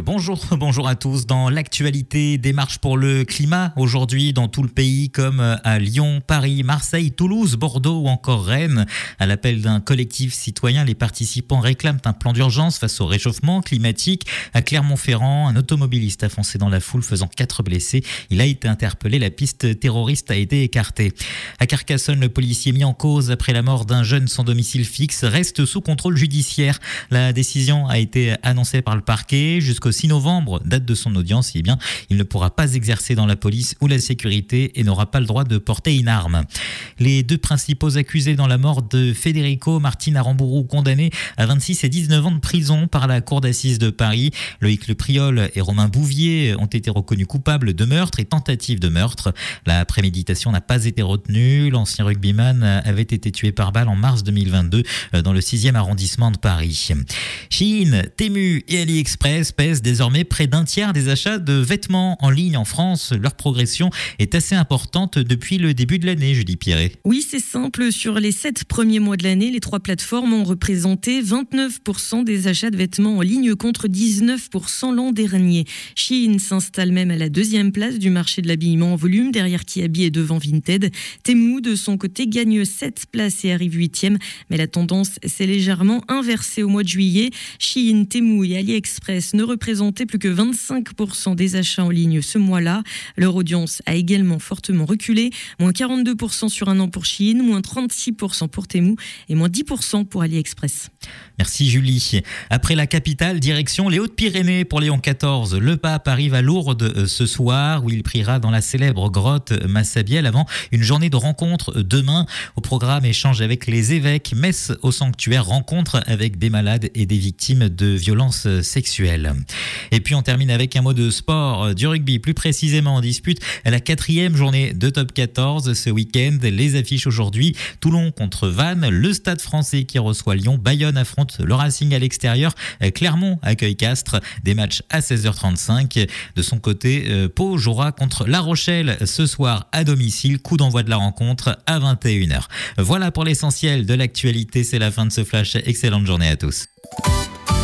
Bonjour à tous. Dans l'actualité, des marches pour le climat aujourd'hui dans tout le pays comme à Lyon, Paris, Marseille, Toulouse, Bordeaux ou encore Rennes. À l'appel d'un collectif citoyen, les participants réclament un plan d'urgence face au réchauffement climatique. À Clermont-Ferrand, un automobiliste a foncé dans la foule faisant 4 blessés. Il a été interpellé, la piste terroriste a été écartée. À Carcassonne, le policier mis en cause après la mort d'un jeune sans domicile fixe reste sous contrôle judiciaire. La décision a été annoncée par le parquet. Jusqu'au 6 novembre, date de son audience, il ne pourra pas exercer dans la police ou la sécurité et n'aura pas le droit de porter une arme. Les deux principaux accusés dans la mort de Federico Martin Aramburu, condamnés à 26 et 19 ans de prison par la cour d'assises de Paris. Loïc Le Priol et Romain Bouvier ont été reconnus coupables de meurtre et tentative de meurtre. La préméditation n'a pas été retenue. L'ancien rugbyman avait été tué par balle en mars 2022 dans le 6e arrondissement de Paris. Shein, Temu et AliExpress pèsent désormais près d'un tiers des achats de vêtements en ligne en France. Leur progression est assez importante depuis le début de l'année, Julie Pierret. Oui, c'est simple. Sur les 7 premiers mois de l'année, les 3 plateformes ont représenté 29% des achats de vêtements en ligne contre 19% l'an dernier. Shein s'installe même à la 2e place du marché de l'habillement en volume, derrière Kiabi et devant Vinted. Temu, de son côté, gagne 7 places et arrive 8e. Mais la tendance s'est légèrement inversée au mois de juillet. Shein, Temu et AliExpress ne représentaient plus que 25% des achats en ligne ce mois-là. Leur audience a également fortement reculé, moins 42% sur un an pour Shein, moins 36% pour Temu et moins 10% pour AliExpress. Merci Julie. Après la capitale, direction les Hautes-Pyrénées pour Léon XIV. Le pape arrive à Lourdes ce soir où il priera dans la célèbre grotte Massabielle avant une journée de rencontres demain. Au programme, échange avec les évêques, messe au sanctuaire, rencontre avec des malades et des victimes de violences sexuelles. Et puis on termine avec un mot de sport, du rugby, plus précisément en dispute la 4e journée de Top 14 ce week-end. Les affiches aujourd'hui, Toulon contre Vannes, le Stade Français qui reçoit Lyon, Bayonne affronte le Racing à l'extérieur, Clermont accueille Castres, des matchs à 16h35. De son côté, Pau jouera contre La Rochelle ce soir à domicile, coup d'envoi de la rencontre à 21h. Voilà pour l'essentiel de l'actualité, c'est la fin de ce flash, excellente journée à tous.